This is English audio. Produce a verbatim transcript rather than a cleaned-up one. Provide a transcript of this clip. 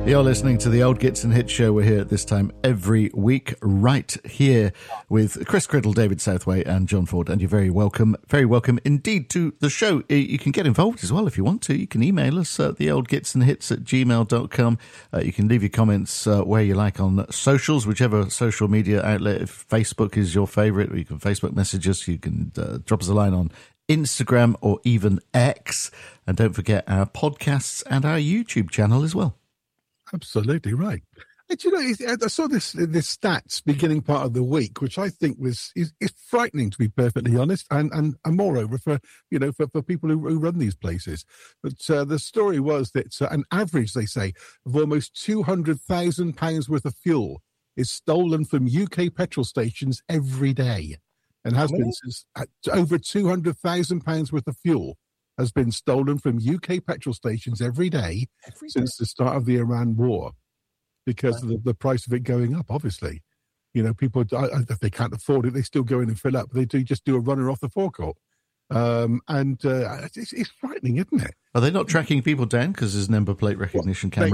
You're listening to the Old Gits and Hits show. We're here at this time every week, right here with Chris Criddle, David Southway and John Ford. And you're very welcome, very welcome indeed to the show. You can get involved as well if you want to. You can email us at the old gits and hits at gmail dot com. Uh, you can leave your comments uh, where you like on socials, whichever social media outlet. If Facebook is your favourite, or you can Facebook message us. You can uh, drop us a line on Instagram or even X. And don't forget our podcasts and our YouTube channel as well. Absolutely right. And, you know, I saw this this stats beginning part of the week, which I think was is, is frightening, to be perfectly honest, and and, and moreover for you know for, for people who, who run these places. But uh, the story was that uh, an average, they say, of almost two hundred thousand pounds worth of fuel is stolen from U K petrol stations every day, and has been since uh, over two hundred thousand pounds worth of fuel has been stolen from U K petrol stations every day every since day. the start of the Iran war, because right. of the, the price of it going up, obviously. You know, people, if they can't afford it, they still go in and fill up. They do just do a runner off the forecourt. Um, and uh, it's, it's frightening, isn't it? Are they not tracking people down because there's number plate recognition camera?